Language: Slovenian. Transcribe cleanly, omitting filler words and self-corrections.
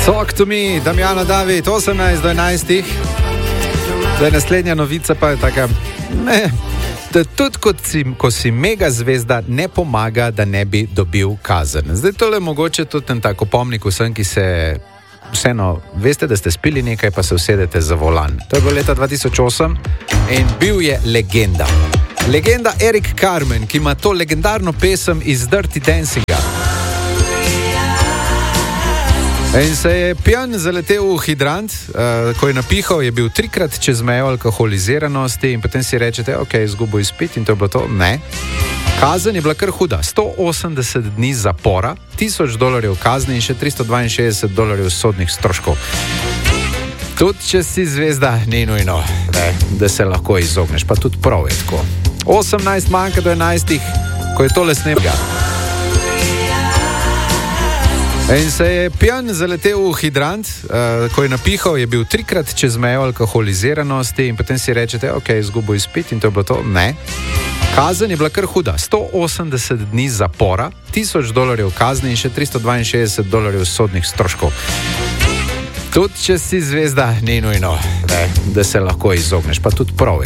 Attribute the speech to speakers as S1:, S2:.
S1: Talk to me, Damjana David, 18 do 11. Zdaj naslednja novica pa je taka, da tudi ko si mega zvezda, ne pomaga, da ne bi dobil kazen. Zdaj tole je mogoče tudi en tak opomnik vsem, ki se vseeno, veste, da ste spili nekaj, pa se usedete za volan. To je bilo leta 2008 in bil je legenda. Legenda Eric Carmen, ki ima to legendarno pesem iz Dirty Dancinga. In se je pijan zaletel v hidrant, ko je napihal, je bil 3-krat čez mejo alkoholiziranosti in potem si rečete, ok, izgubo izpit in to je bilo to. Ne. Kazen je bila kar huda. 180 dni zapora, $1000 kazni in še $362 sodnih stroškov. Tudi če si zvezda, ni nujno, da se lahko izogneš, pa tudi prav je tako. 18 manjka do 11, ko je tole snemka. In se je pijan zaletel v hidrant, ko je napihal, je bil 3-krat čez mejo alkoholiziranosti in potem si rečete, ok, izgubo izpit in to je bilo to. Ne. Kazen je bila kar huda. 180 dni zapora, $1000 kazni in še $362 sodnih stroškov. Tudi če si zvezda, ni nujno, da se lahko izogneš, pa tudi prav je